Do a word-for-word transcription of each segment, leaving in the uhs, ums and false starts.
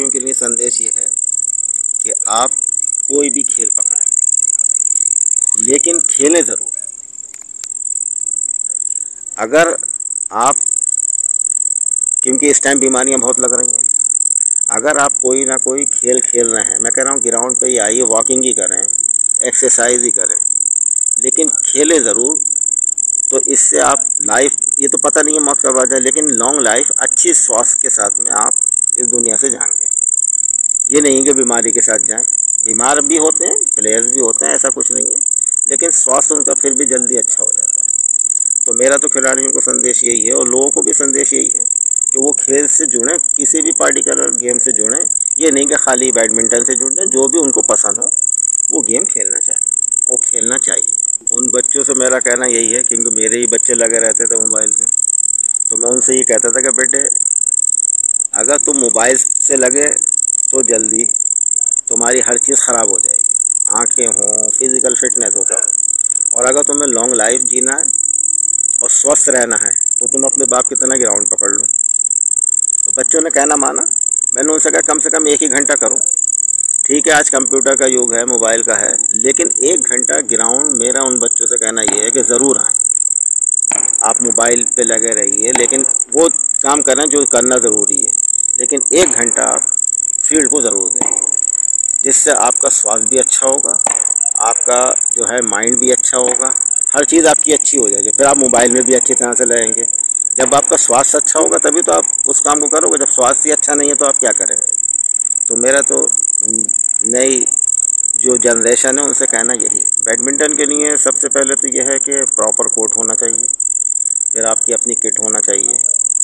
खिलाड़ियों के लिए संदेश ये है कि आप कोई भी खेल पकड़ें, लेकिन खेलें ज़रूर। अगर आप, क्योंकि इस टाइम बीमारियां बहुत लग रही हैं, अगर आप कोई ना कोई खेल खेल रहे हैं, मैं कह रहा हूँ ग्राउंड पे ही आइए, वॉकिंग ही करें, एक्सरसाइज ही करें, लेकिन खेलें ज़रूर। तो इससे आप लाइफ, ये तो पता नहीं है मौत कब आ जाए, लेकिन लॉन्ग लाइफ अच्छी स्वास्थ्य के साथ में आप इस दुनिया से जाएंगे। ये नहीं कि बीमारी के साथ जाएं। बीमार भी होते हैं, प्लेयर्स भी होते हैं, ऐसा कुछ नहीं है, लेकिन स्वास्थ्य उनका फिर भी जल्दी अच्छा हो जाता है। तो मेरा तो खिलाड़ियों को संदेश यही है, और लोगों को भी संदेश यही है कि वो खेल से जुड़ें, किसी भी पार्टिकुलर गेम से जुड़ें। ये नहीं कि खाली बैडमिंटन से जुड़ जाएं, जो भी उनको पसंद हो वो गेम खेलना चाहें, वो खेलना चाहिए। उन बच्चों से मेरा कहना यही है, क्योंकि मेरे ही बच्चे लगे रहते थे मोबाइल पे, तो मैं उनसे ये कहता था कि बेटे, अगर तुम मोबाइल से लगे तो जल्दी तुम्हारी हर चीज़ ख़राब हो जाएगी, आँखें हों, फिज़िकल फिटनेस हो सब। और अगर तुम्हें लॉन्ग लाइफ जीना है और स्वस्थ रहना है तो तुम अपने बाप की तरह ग्राउंड पकड़ लो। तो बच्चों ने कहना माना। मैंने उनसे कहा कम से कम एक ही घंटा करो। ठीक है, आज कंप्यूटर का युग है, मोबाइल का है, लेकिन एक घंटा ग्राउंड, मेरा उन बच्चों से कहना ये है कि ज़रूर आएँ। आप मोबाइल पे लगे रहिए, लेकिन वो काम करें जो करना ज़रूरी है, लेकिन एक घंटा आप फील्ड को ज़रूर दें, जिससे आपका स्वास्थ्य भी अच्छा होगा, आपका जो है माइंड भी अच्छा होगा, हर चीज़ आपकी अच्छी हो जाएगी। फिर आप मोबाइल में भी अच्छी तरह से रहेंगे। जब आपका स्वास्थ्य अच्छा होगा तभी तो आप उस काम को करोगे। जब स्वास्थ्य अच्छा नहीं है तो आप क्या करेंगे? तो मेरा तो नई जो जनरेशन है उनसे कहना यही। बैडमिंटन के लिए सबसे पहले तो यह है कि प्रॉपर कोर्ट होना चाहिए, फिर आपकी अपनी किट होना चाहिए,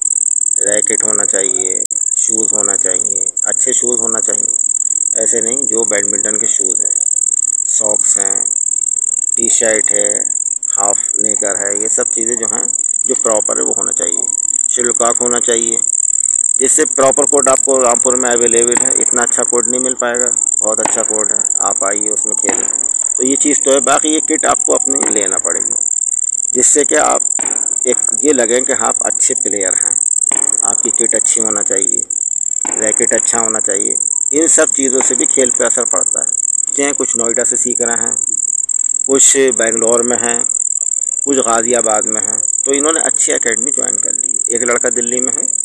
रैकेट होना चाहिए, शूज़ होना चाहिए, अच्छे शूज़ होना चाहिए, ऐसे नहीं जो बैडमिंटन के शूज़ हैं, सॉक्स हैं, टी शर्ट है, हाफ नेकर है, ये सब चीज़ें जो हैं जो प्रॉपर है वो होना चाहिए। शिल्डकॉक होना चाहिए, जिससे प्रॉपर कोर्ट आपको रामपुर में अवेलेबल है। इतना अच्छा कोर्ट नहीं मिल पाएगा, बहुत अच्छा कोर्ट है, आप आइए उसमें खेलें। तो ये चीज़ तो है। बाकी ये किट आपको अपनी लेना पड़ेगी, जिससे कि आप एक ये लगें कि हाँ आप अच्छे प्लेयर हैं। आपकी किट अच्छी होना चाहिए, रैकेट अच्छा होना चाहिए। इन सब चीज़ों से भी खेल पे असर पड़ता है। कुछ नोएडा से सीख रहे हैं, कुछ बेंगलोर में हैं, कुछ गाज़ियाबाद में हैं, तो इन्होंने अच्छी एकेडमी ज्वाइन कर ली। एक लड़का दिल्ली में है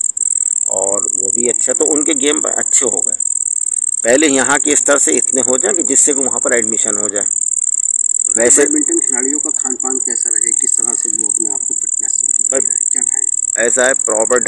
और वो भी अच्छा, तो उनके गेम अच्छे हो गए। पहले यहाँ के स्तर से इतने हो जाए कि जिससे कि वहाँ पर एडमिशन हो जाए। वैसे बैडमिंटन खिलाड़ियों का खान पान कैसा रहे, किस तरह से वो अपने आप को फिटनेस रहे, क्या खाएं? ऐसा है, प्रॉपर